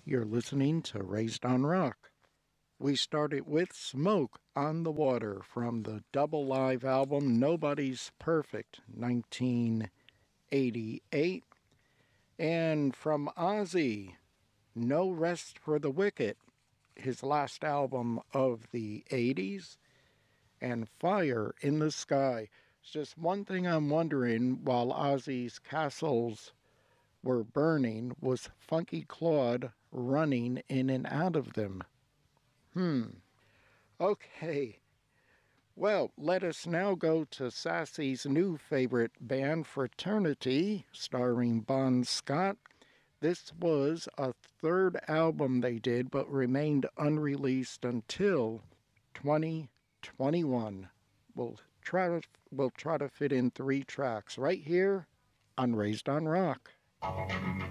You're listening to Raised on Rock. We started with Smoke on the Water from the double live album Nobody's Perfect, 1988. And from Ozzy, No Rest for the Wicked, his last album of the 80s. And Fire in the Sky. It's just one thing I'm wondering while Ozzy's castles were burning, was Funky Claude running in and out of them? Okay. Well, let us now go to Sassy's new favorite band, Fraternity, starring Bon Scott. This was a third album they did, but remained unreleased until 2021. We'll try to fit in 3 tracks right here on Raised on Rock.